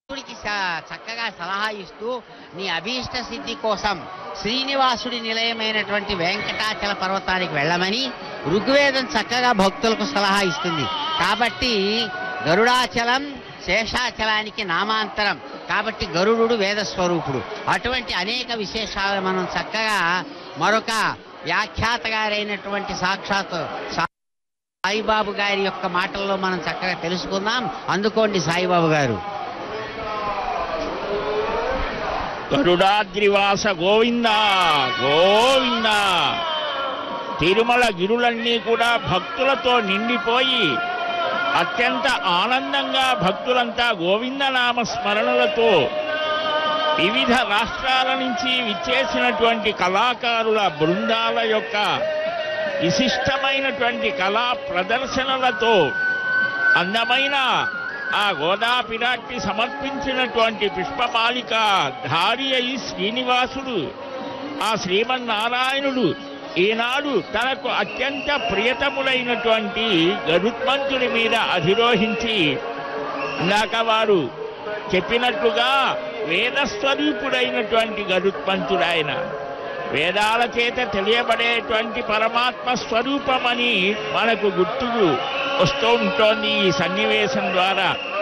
దేవుడికి చక్కగా సలహా ఇస్తూ నీ అభీష్ట సిద్ధి కోసం శ్రీనివాసుడి నిలయమైనటువంటి వెంకటాచల పర్వతానికి వెళ్ళమని ఋగ్వేదం చక్కగా భక్తులకు సలహా ఇస్తుంది. కాబట్టి గరుడాచలం శేషాచలానికి నామాంతరం. కాబట్టి గరుడు వేదస్వరూపుడు. అటువంటి అనేక విశేషాలను మనం చక్కగా మరొక వ్యాఖ్యాత గారైనటువంటి సాక్షాత్ సాయిబాబు గారి యొక్క మాటల్లో మనం చక్కగా తెలుసుకుందాం. అందుకోండి సాయిబాబు గారు. గరుడాద్రివాస గోవింద గోవింద. తిరుమల గిరులన్నీ కూడా భక్తులతో నిండిపోయి అత్యంత ఆనందంగా భక్తులంతా గోవిందనామ స్మరణలతో వివిధ రాష్ట్రాల నుంచి విచ్చేసినటువంటి కళాకారుల బృందాల యొక్క విశిష్టమైనటువంటి కళా ప్రదర్శనలతో అందమైన ఆ గోదాపిరాట్టి సమర్పించినటువంటి పుష్పమాలిక ధారి అయి శ్రీనివాసుడు ఆ శ్రీమన్నారాయణుడు ఈనాడు తనకు అత్యంత ప్రియతములైనటువంటి గరుత్మంతుడి మీద అధిరోహించి ఇందాక వారు చెప్పినట్లుగా వేదస్వరూపుడైనటువంటి గరుత్మంతుడాయన వేదాల చేత తెలియబడేటువంటి పరమాత్మ స్వరూపమని మనకు గుర్తుకు వస్తూ ఉంటోంది ఈ సన్నివేశం ద్వారా.